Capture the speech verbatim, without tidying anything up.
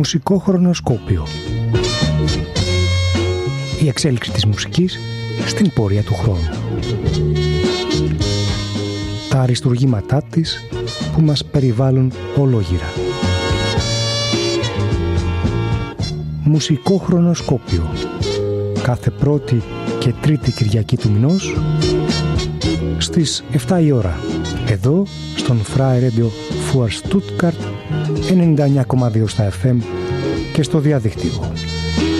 Μουσικό χρονοσκόπιο. Η εξέλιξη της μουσικής στην πορεία του χρόνου. Τα αριστουργήματά της που μας περιβάλλουν ολόγυρα. Μουσικό χρονοσκόπιο. Κάθε πρώτη και τρίτη Κυριακή του μηνός στις εφτά η ώρα. Εδώ στον Freie Radio für Stuttgart ενενήντα εννιά κόμμα δύο στα εφ εμ και στο διαδίκτυο